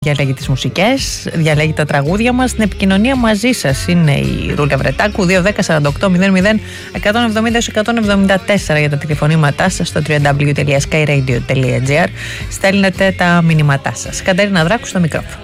Διαλέγει τις μουσικές, διαλέγει τα τραγούδια μας. Στην επικοινωνία μαζί σας είναι η Ρούλια Βρετάκου. 210-48-00-170-174 για τα τηλεφωνήματά σας στο www.skyradio.gr. Στέλνετε τα μηνύματά σας. Κατερίνα Δράκου στο μικρόφωνο.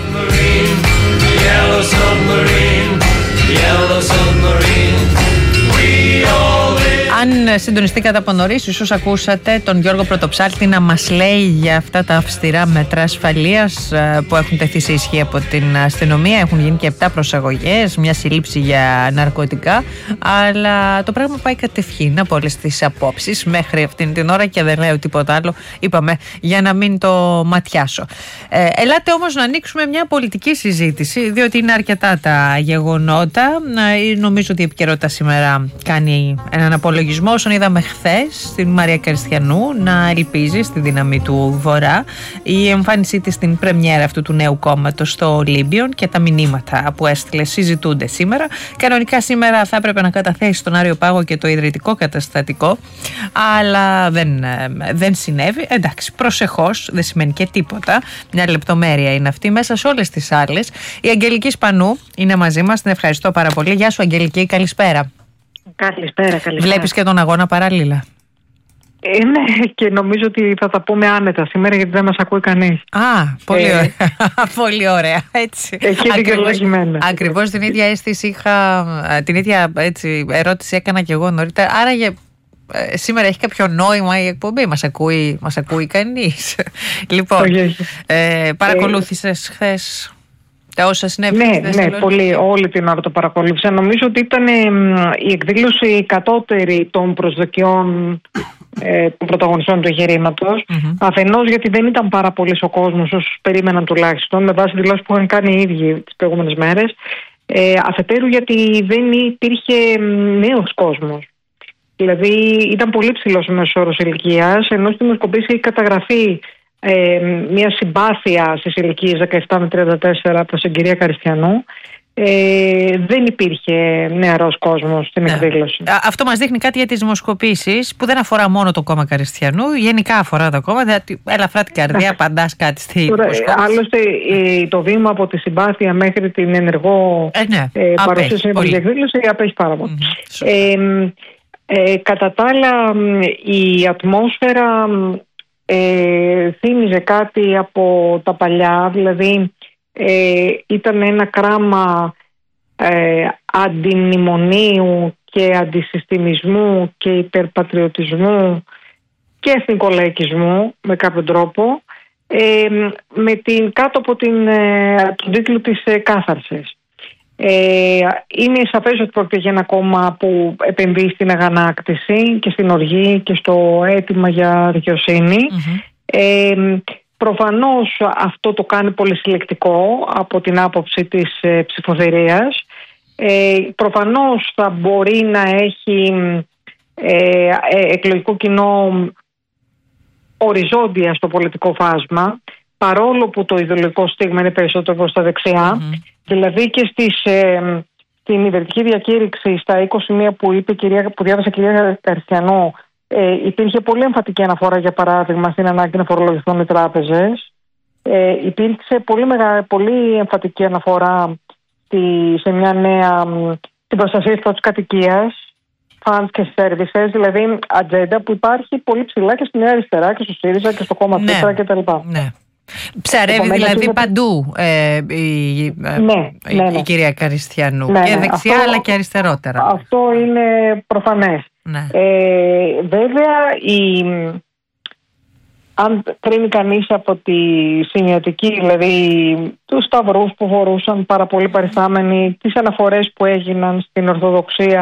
Αν συντονιστήκατε από νωρίς, ίσως ακούσατε τον Γιώργο Πρωτοψάλτη να μας λέει για αυτά τα αυστηρά μέτρα ασφαλείας που έχουν τεθεί σε ισχύ από την αστυνομία. Έχουν γίνει και 7 προσαγωγές, μια σύλληψη για ναρκωτικά, αλλά το πράγμα πάει κατευχήν από όλες τις απόψεις μέχρι αυτήν την ώρα και δεν λέω τίποτα άλλο, είπαμε, για να μην το ματιάσω. Ελάτε όμως να ανοίξουμε μια πολιτική συζήτηση, διότι είναι αρκετά τα γεγονότα. Νομίζω ότι η επικαιρότητα σήμερα κάνει έναν απολογισμό. Όσον είδαμε χθες στην Μαρία Καριστιανού να ελπίζει στη δύναμη του Βορρά, η εμφάνισή της στην πρεμιέρα αυτού του νέου κόμματος στο Ολύμπιον και τα μηνύματα που έστειλε συζητούνται σήμερα. Κανονικά σήμερα θα έπρεπε να καταθέσει στον Άριο Πάγο και το ιδρυτικό καταστατικό, αλλά δεν συνέβη. Εντάξει, προσεχώς, δεν σημαίνει και τίποτα. Μια λεπτομέρεια είναι αυτή μέσα σε όλες τις άλλες. Η Αγγελική Σπανού είναι μαζί μας, την ευχαριστώ πάρα πολύ. Γεια σου Αγγελική, καλησπέρα. Καλησπέρα. Βλέπεις και τον αγώνα παράλληλα? Ναι, και νομίζω ότι θα τα πούμε άνετα σήμερα, γιατί δεν μας ακούει κανείς. Πολύ ωραία. Πολύ ωραία. Έτσι. Έχει δικαιολογημένα. Ακριβώς την ίδια αίσθηση είχα, την ίδια ερώτηση έκανα και εγώ νωρίτερα. Άραγε σήμερα έχει κάποιο νόημα η εκπομπή? Μας ακούει κανείς? Λοιπόν, παρακολούθησες χθες τα όσα συνέβησαν? Ναι, πολύ, όλη την ώρα το παρακολούθησα. Νομίζω ότι ήταν η εκδήλωση κατώτερη των προσδοκιών των πρωταγωνιστών του εγχειρήματος. Αφενός γιατί δεν ήταν πάρα πολύς ο κόσμος όσους περίμεναν τουλάχιστον, με βάση δηλώσεις που είχαν κάνει οι ίδιοι τις προηγούμενες μέρες. Αφετέρου γιατί δεν υπήρχε νέος κόσμος. Δηλαδή ήταν πολύ ψηλός ο μέσος όρος ηλικίας, ενώ στη δημοσκοπήση έχει καταγραφεί μια συμπάθεια στις ηλικίες 17 με 34 προς την κυρία Καριστιανού. Δεν υπήρχε νεαρός κόσμος στην εκδήλωση. Αυτό μας δείχνει κάτι για τις δημοσκοπήσεις που δεν αφορά μόνο το κόμμα Καριστιανού, γενικά αφορά το κόμμα. Δηλαδή, ελαφρά την καρδιά, απαντάς κάτι στη δημοσκόπηση. Άλλωστε, το βήμα από τη συμπάθεια μέχρι την ενεργό παρουσίαση από την εκδήλωση απέχει πάρα πολύ. Κατά τα άλλα, η ατμόσφαιρα θύμιζε κάτι από τα παλιά, δηλαδή ήταν ένα κράμα αντιμνημονίου και αντισυστημισμού και υπερπατριωτισμού και εθνικολαϊκισμού με κάποιο τρόπο, κάτω από τον τίτλο της κάθαρσης. Είναι σαφές ότι πρόκειται για ένα κόμμα που επενδύει στην αγανάκτηση και στην οργή και στο αίτημα για δικαιοσύνη. Προφανώς αυτό το κάνει πολύ συλλεκτικό από την άποψη της ψηφοθερίας. Προφανώς θα μπορεί να έχει εκλογικό κοινό οριζόντια στο πολιτικό φάσμα, παρόλο που το ιδεολογικό στίγμα είναι περισσότερο προς τα δεξιά. Δηλαδή και στην ιδρυτική διακήρυξη στα 21 που διάβασε η κυρία Καριστιανού, υπήρχε πολύ εμφατική αναφορά, για παράδειγμα, στην ανάγκη να φορολογηθούν οι τράπεζες. Υπήρξε πολύ εμφατική αναφορά σε μια νέα την προστασία της πρώτης κατοικίας, funds και services, δηλαδή ατζέντα που υπάρχει πολύ ψηλά και στη Νέα Αριστερά και στο ΣΥΡΙΖΑ και στο κόμμα Πέτρα κτλ. Ψαρεύει δηλαδή παντού η κυρία Καριστιανού, και δεξιά αλλά και αριστερότερα. Αυτό είναι προφανές. Βέβαια, αν κρίνει κανείς από τη σημειωτική, δηλαδή τους σταυρούς που φορούσαν πάρα πολύ παριστάμενοι, τις αναφορές που έγιναν στην Ορθοδοξία,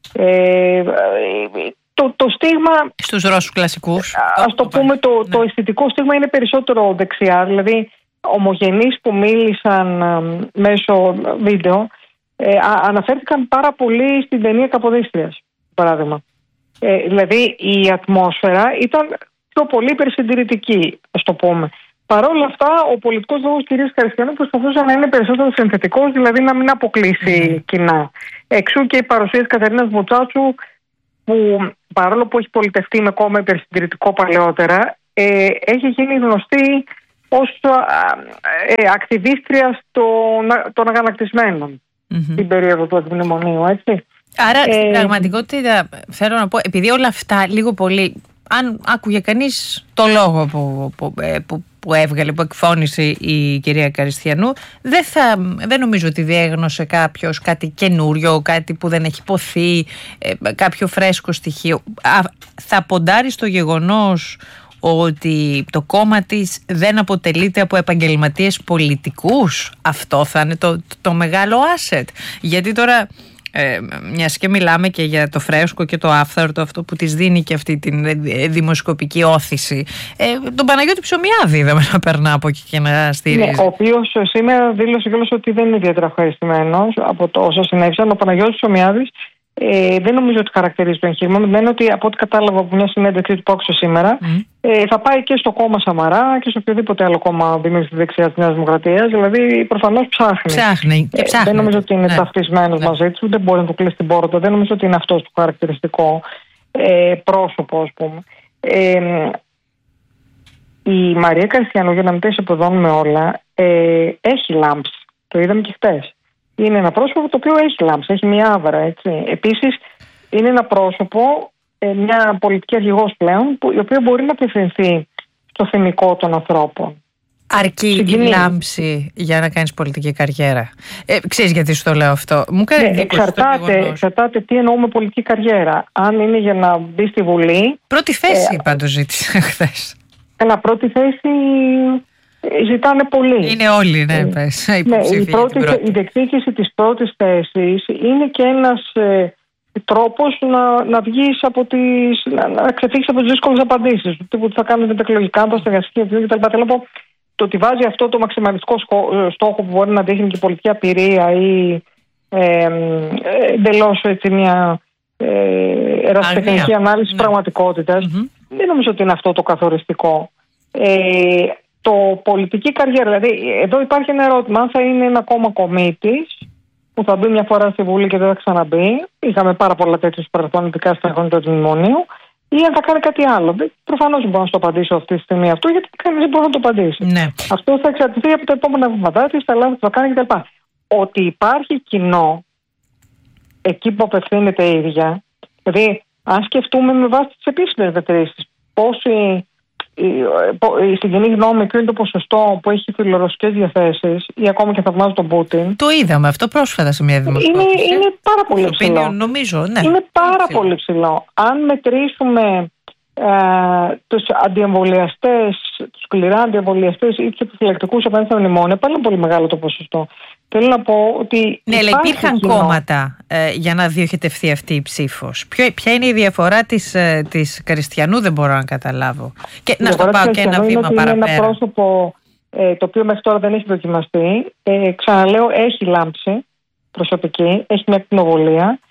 το στίγμα στους Ρώσους κλασικούς, ας το πούμε, το αισθητικό στίγμα είναι περισσότερο δεξιά. Δηλαδή ομογενείς που μίλησαν μέσω βίντεο αναφέρθηκαν πάρα πολύ στην ταινία Καποδίστριας, παράδειγμα. Δηλαδή η ατμόσφαιρα ήταν πιο πολύ υπερσυντηρητική, ας το πούμε. Παρ' όλα αυτά, ο πολιτικός λόγος της κυρίας Καριστιανού προσπαθούσε να είναι περισσότερο συνθετικός, δηλαδή να μην αποκλείσει κοινά. Εξού και η παρουσία της Κατερίνας Βουτσάτσου, που παρόλο που έχει πολιτευτεί με κόμμα υπερσυντηρητικό παλαιότερα, έχει γίνει γνωστή ως ακτιβίστρια των αγανακτισμένων την περίοδο του αντιμνημονίου, έτσι. Άρα στην πραγματικότητα θέλω να πω, επειδή όλα αυτά λίγο πολύ, αν άκουγε κανείς το λόγο που έβγαλε, που εκφώνησε η κυρία Καριστιανού, δεν νομίζω ότι διέγνωσε κάποιος κάτι καινούριο, κάτι που δεν έχει υποθεί, κάποιο φρέσκο στοιχείο. Θα ποντάρει στο γεγονός ότι το κόμμα της δεν αποτελείται από επαγγελματίες πολιτικούς. Αυτό θα είναι το μεγάλο asset. Γιατί τώρα, μιας και μιλάμε και για το φρέσκο και το άφθαρτο, αυτό που της δίνει και αυτή τη δημοσκοπική όθηση, τον Παναγιώτη Ψωμιάδη είδαμε να περνά από εκεί και να στηρίζει. Ναι, ο οποίος σήμερα δήλωσε κιόλας ότι δεν είναι ιδιαίτερα ευχαριστημένος από το όσα συνέβησαν. Ο Παναγιώτης Ψωμιάδης δεν νομίζω ότι χαρακτηρίζει το εγχείρημα, με την έννοια ότι από ό,τι κατάλαβα από μια συνέντευξη του που άκουσα σήμερα, θα πάει και στο κόμμα Σαμαρά και σε οποιοδήποτε άλλο κόμμα δημιουργηθεί δεξιά της Νέας Δημοκρατίας. Δηλαδή προφανώς ψάχνει. Δεν νομίζω ότι είναι ταυτισμένος μαζί του, δεν μπορεί να του κλείσει την πόρτα. Δεν νομίζω ότι είναι αυτό το χαρακτηριστικό πρόσωπο, ας πούμε. Η Μαρία Καριστιανού, για να μην τα ισοπεδώνουμε όλα, έχει λάμψει. Το είδαμε και χτες. Είναι ένα πρόσωπο το οποίο έχει λάμψει, έχει μια άβρα, έτσι. Επίσης, είναι ένα πρόσωπο, μια πολιτική αρχηγός πλέον, η οποία μπορεί να απευθυνθεί στο θυμικό των ανθρώπων. Αρκεί η λάμψη για να κάνεις πολιτική καριέρα? Ξέρεις γιατί σου το λέω αυτό? Μου κάνει εξαρτάται τι εννοούμε πολιτική καριέρα. Αν είναι για να μπει στη Βουλή. Πρώτη θέση πάντως ζήτησε χθες. Πρώτη θέση ζητάνε πολύ. Είναι όλοι, η διεκδίκηση της πρώτης θέσης είναι και ένας τρόπος να βγεις να ξεφύγεις από τις δύσκολες απαντήσεις. Το τύπο που θα κάνουν τα εκλογικά, τα στεγαστικά κτλ. Θέλω να πω, το ότι βάζει αυτό το μαξιμαλιστικό στόχο που μπορεί να δείχνει και πολιτική απειρία ή εντελώς μια ερασιτεχνική ανάλυση πραγματικότητας, δεν νομίζω ότι είναι αυτό το καθοριστικό. Το πολιτική καριέρα, δηλαδή εδώ υπάρχει ένα ερώτημα, αν θα είναι ένα κόμμα κομίτης που θα μπει μια φορά στη Βουλή και δεν θα ξαναμπεί. Είχαμε πάρα πολλά τέτοιες παρελθόν, ειδικά στα χρόνια του αντιμνημονίου, ή αν θα κάνει κάτι άλλο. Προφανώς δεν μπορώ να το απαντήσω αυτή τη στιγμή αυτό, γιατί κανείς δεν μπορεί να το απαντήσει. Ναι. Αυτό θα εξαρτηθεί από τα επόμενα βήματά της, τα λάθη που θα κάνει κτλ. Ότι υπάρχει κοινό εκεί που απευθύνεται η ίδια, δηλαδή αν σκεφτούμε με βάση τις επίσημες μετρήσεις, πόσοι. Η συγγενή γνώμη, ποιο είναι το ποσοστό που έχει φιλορωσικές διαθέσεις ή ακόμα και θαυμάζει τον Πούτιν. Το είδαμε αυτό πρόσφατα σε μια δημοσκόπηση. Είναι πάρα πολύ ψηλό. Νομίζω, ναι. Είναι πάρα πολύ ψηλό. Αν μετρήσουμε τους αντιεμβολιαστές, τους σκληρά αντιεμβολιαστές ή τους επιφυλακτικούς απέναντι στα μνημόνια, πάλι πολύ μεγάλο το ποσοστό. Θέλω να πω ότι. Ναι, αλλά υπήρχαν κόμματα για να διοχετευτεί αυτή η ψήφος. Ποια είναι η διαφορά της Καριστιανού, δεν μπορώ να καταλάβω. Και να στο πάω και ένα βήμα παραπέρα. Είναι ένα πρόσωπο το οποίο μέχρι τώρα δεν έχει δοκιμαστεί. Ξαναλέω, έχει λάμψη προσωπική, έχει μια ακτινοβολία.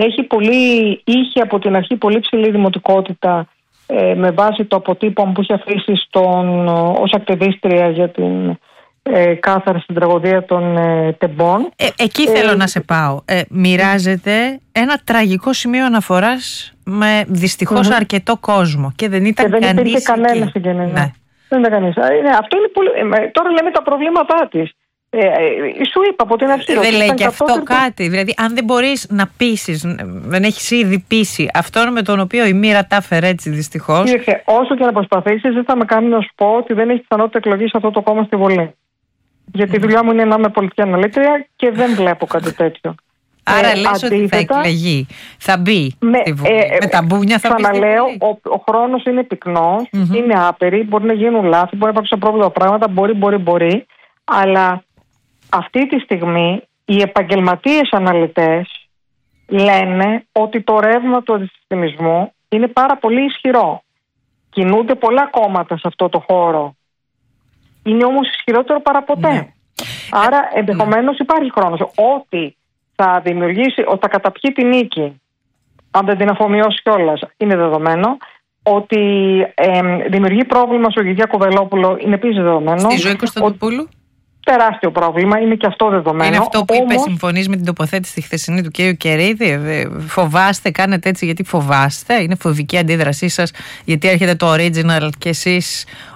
Είχε από την αρχή πολύ ψηλή δημοτικότητα με βάση το αποτύπωμα που είχε αφήσει ως ακτιβίστρια για την κάθαρση στην τραγωδία των τεμπών. Εκεί θέλω να σε πάω. Μοιράζεται ένα τραγικό σημείο αναφοράς με δυστυχώς αρκετό κόσμο και δεν ήταν κανείς. Δεν υπήρχε κανένα συγγενή. Ναι. Δεν ήταν κανείς. Αυτό είναι πολύ. Τώρα λέμε τα προβλήματά της. Σου είπα από την αρχή. Δεν λέει και αυτό κάτι. Δηλαδή, αν δεν μπορείς να πείσεις, δεν έχεις ήδη πείσει αυτόν με τον οποίο η μοίρα τα έφερε έτσι δυστυχώς. Όσο και να προσπαθήσεις, δεν θα με κάνει να σου πω ότι δεν έχει πιθανότητα εκλογή σε αυτό το κόμμα στη Βουλή. Γιατί η δουλειά μου είναι να είμαι πολιτική αναλύτρια και δεν βλέπω κάτι τέτοιο. Άρα λες ότι θα εκλεγεί, θα μπει στη Βουλή. Με τα μπούνια θα μπει. Ξαναλέω, ο χρόνος είναι πυκνός, είναι άπειροι, μπορεί να γίνουν λάθη, μπορεί να υπάρξουν πρόβλημα πράγματα, μπορεί. Αλλά αυτή τη στιγμή οι επαγγελματίες αναλυτές λένε ότι το ρεύμα του αντισυστημισμού είναι πάρα πολύ ισχυρό. Κινούνται πολλά κόμματα σε αυτό το χώρο. Είναι όμως ισχυρότερο παραποτέ. Ναι. Άρα ενδεχομένως υπάρχει χρόνος. Ότι θα δημιουργήσει, ότι θα καταπιεί την νίκη, αν δεν την αφομοιώσει κιόλας, είναι δεδομένο. Ότι δημιουργεί πρόβλημα στο Κυριάκο Βελόπουλο είναι επίσης δεδομένο. Στη Ζωή Κωνσταντοπούλου. Τεράστιο πρόβλημα, είναι και αυτό δεδομένο. Είναι αυτό που είπε, συμφωνείς με την τοποθέτηση τη χθεσινή του κ. Κερίδη? Φοβάστε, κάνετε έτσι γιατί φοβάστε? Είναι φοβική αντίδρασή σας γιατί έρχεται το original και εσείς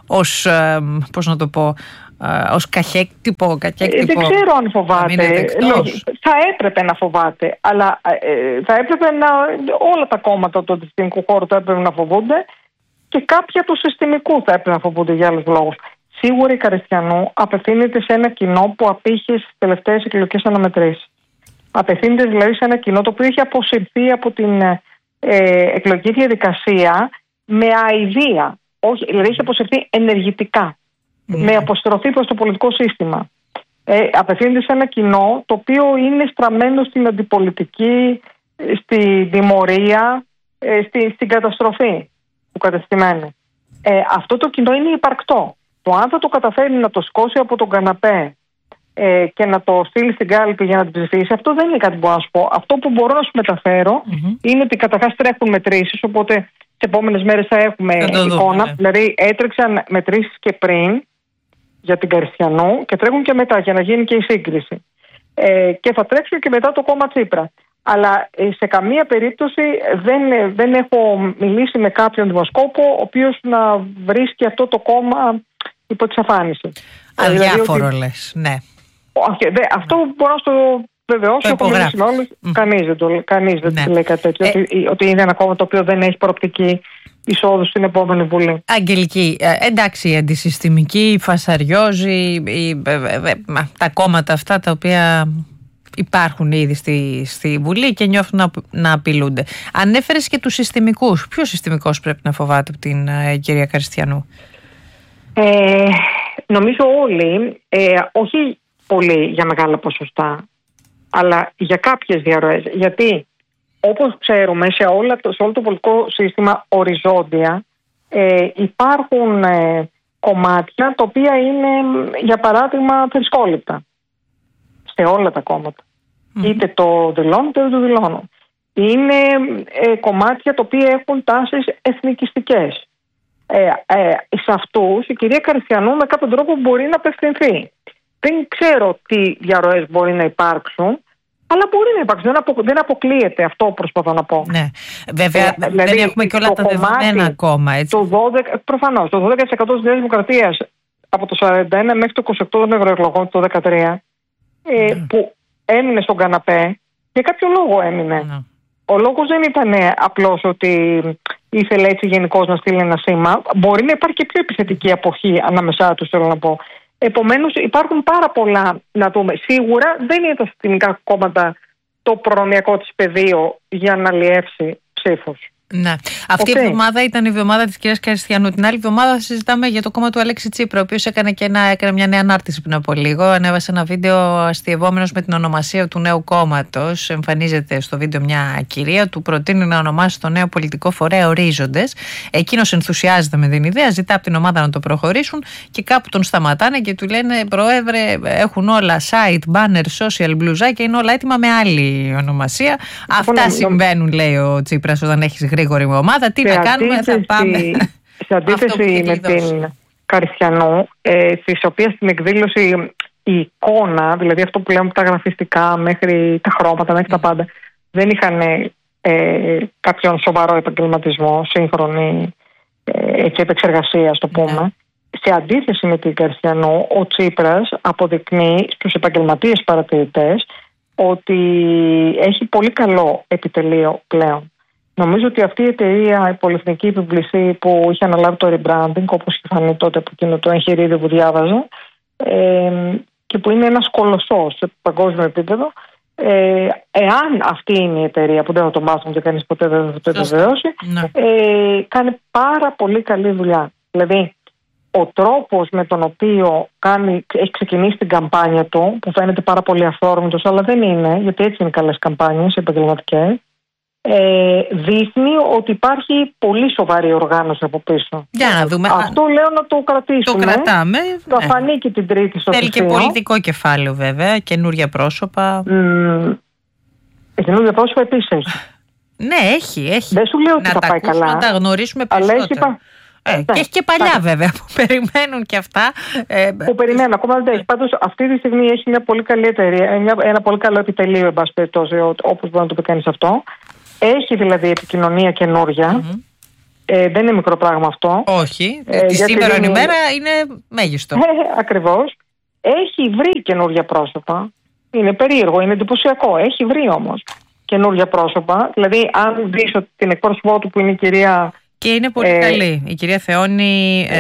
ως, πώς να το πω, ως κακέκτυπο. Δεν ξέρω αν φοβάται. Θα έπρεπε να φοβάται, αλλά θα έπρεπε όλα τα κόμματα του αντισυστημικού χώρου θα έπρεπε να φοβούνται και κάποια του συστημικού θα έπρεπε να φοβούνται για άλλους λόγους. Σίγουρα η Καριστιανού απευθύνεται σε ένα κοινό που απήχε στις τελευταίες εκλογικές αναμετρήσεις. Απευθύνεται δηλαδή σε ένα κοινό το οποίο έχει αποσυρθεί από την εκλογική διαδικασία με αηδία. Όχι, δηλαδή έχει αποσυρθεί ενεργητικά. Με αποστροφή προς το πολιτικό σύστημα. Απευθύνεται σε ένα κοινό το οποίο είναι στραμμένο στην αντιπολιτική, στη τιμωρία, στην καταστροφή που κατεστημένη. Αυτό το κοινό είναι υπαρκτό. Το αν θα το καταφέρει να το σκώσει από τον καναπέ και να το στείλει στην κάλπη για να την ψηφίσει, αυτό δεν είναι κάτι που μπορώ να σου πω. Αυτό που μπορώ να σου μεταφέρω είναι ότι καταρχάς τρέχουν μετρήσεις, οπότε τις επόμενες μέρες θα έχουμε εικόνα. Δηλαδή έτρεξαν μετρήσεις και πριν για την Καριστιανού και τρέχουν και μετά για να γίνει και η σύγκριση. Και θα τρέξουν και μετά το κόμμα Τσίπρα. Αλλά σε καμία περίπτωση δεν έχω μιλήσει με κάποιον δημοσκόπο ο οποίος να βρίσκει αυτό το κόμμα υπό εξαφάνιση. Αδιάφορο λες, ναι. Αυτό μπορώ να το βεβαιώσω. Έχω μιλήσει με όλους. Κανείς δεν λέει κάτι τέτοιο. Ότι είναι ένα κόμμα το οποίο δεν έχει προοπτική εισόδου στην επόμενη Βουλή. Αγγελική, εντάξει, η αντισυστημική φασαριόζει, τα κόμματα αυτά τα οποία υπάρχουν ήδη στη Βουλή και νιώθουν να απειλούνται. Ανέφερες και τους συστημικούς. Ποιος συστημικός πρέπει να φοβάται από την κυρία Καριστιανού? Νομίζω όλοι, όχι πολύ για μεγάλα ποσοστά, αλλά για κάποιες διαρροές. Γιατί όπως ξέρουμε σε όλο το πολιτικό σύστημα οριζόντια υπάρχουν κομμάτια τα οποία είναι, για παράδειγμα, θρησκόληπτα σε όλα τα κόμματα. Είτε το δηλώνουν είτε δεν το δηλώνουν. Είναι κομμάτια τα οποία έχουν τάσεις εθνικιστικές. Σε αυτούς η κυρία Καριστιανού με κάποιο τρόπο μπορεί να απευθυνθεί. Δεν ξέρω τι διαρροές μπορεί να υπάρξουν, αλλά μπορεί να υπάρξουν. Δεν αποκλείεται, αυτό προσπαθώ να πω. Ναι. Βέβαια, δηλαδή, δεν έχουμε και όλα τα δεδομένα ακόμα. Έτσι. Προφανώς, το 12% της Νέας Δημοκρατίας από το 41 μέχρι το 28 των ευρωεκλογών το 2013 που έμεινε στον καναπέ, για κάποιο λόγο έμεινε. Ο λόγος δεν ήταν απλώς ότι ήθελε έτσι γενικώς να στείλει ένα σήμα. Μπορεί να υπάρχει και πιο επιθετική αποχή ανάμεσά τους, θέλω να πω. Επομένως υπάρχουν πάρα πολλά να δούμε. Σίγουρα δεν είναι τα συστημικά κόμματα το προνομιακό της πεδίο για να αλλιεύσει ψήφους. Ναι. Αυτή η εβδομάδα ήταν η εβδομάδα της κυρίας Καριστιανού. Την άλλη εβδομάδα συζητάμε για το κόμμα του Αλέξη Τσίπρα, ο οποίος έκανε μια νέα ανάρτηση πριν από λίγο. Ανέβασε ένα βίντεο αστειευόμενος με την ονομασία του νέου κόμματος. Εμφανίζεται στο βίντεο μια κυρία, του προτείνει να ονομάσει το νέο πολιτικό φορέα Ορίζοντες. Εκείνος ενθουσιάζεται με την ιδέα, ζητά από την ομάδα να το προχωρήσουν και κάπου τον σταματάνε και του λένε: Πρόεδρε, έχουν όλα site, banner, social, μπλουζάκια, είναι όλα έτοιμα με άλλη ονομασία. Αυτά συμβαίνουν, λέει ο Τσίπρας, όταν έχεις γρήγορη ομάδα. Τι να κάνουμε, θα πάμε. Σε αντίθεση με την Καριστιανού, στις οποίες στην εκδήλωση η εικόνα, δηλαδή αυτό που λέμε τα γραφιστικά μέχρι τα χρώματα, μέχρι τα πάντα, δεν είχαν κάποιον σοβαρό επαγγελματισμό, σύγχρονη και επεξεργασία, το πούμε. Σε αντίθεση με την Καριστιανού, ο Τσίπρας αποδεικνύει στους επαγγελματίες παρατηρητές ότι έχει πολύ καλό επιτελείο πλέον. Νομίζω ότι αυτή η εταιρεία, η πολυεθνική επιπλησή που είχε αναλάβει το rebranding, όπως είχε φανεί τότε από εκείνο το εγχειρίδιο που διάβαζα, και που είναι ένας κολοσσός σε παγκόσμιο επίπεδο, εάν αυτή είναι η εταιρεία, που δεν θα το μάθουμε και κανείς ποτέ δεν θα το επιβεβαιώσει, κάνει πάρα πολύ καλή δουλειά. Δηλαδή, ο τρόπος με τον οποίο έχει ξεκινήσει την καμπάνια του, που φαίνεται πάρα πολύ αυθόρμητος, αλλά δεν είναι, γιατί έτσι είναι καλές καμπάνιες επαγγελματικές, δείχνει ότι υπάρχει πολύ σοβαρή οργάνωση από πίσω. Για να δούμε. Αυτό λέω να το κρατήσουμε. Το κρατάμε. Θα φανεί και την Τρίτη στο Θέλει και πολιτικό κεφάλαιο, βέβαια, καινούρια πρόσωπα. Καινούρια πρόσωπα επίσης έχει. Ναι, έχει. Δεν σου λέω ότι θα πάει καλά. Να τα γνωρίσουμε περισσότερο. Και έχει και παλιά βέβαια που περιμένουν και αυτά. Που περιμένουν, ακόμα δεν έχει. Πάντως αυτή τη στιγμή έχει μια πολύ καλή εταιρεία, ένα πολύ καλό επιτελείο, εν πάση περιπτώσει, όπως μπορεί να το πει κανείς αυτό. Έχει δηλαδή επικοινωνία καινούρια. δεν είναι μικρό πράγμα αυτό. Όχι, τη σήμερα ημέρα είναι μέγιστο. Ακριβώς. Έχει βρει καινούργια πρόσωπα. Είναι περίεργο, είναι εντυπωσιακό. Έχει βρει όμως καινούργια πρόσωπα. Δηλαδή, αν δεις την εκπρόσωπό του που είναι η κυρία. Και είναι πολύ καλή. Η κυρία Θεόνη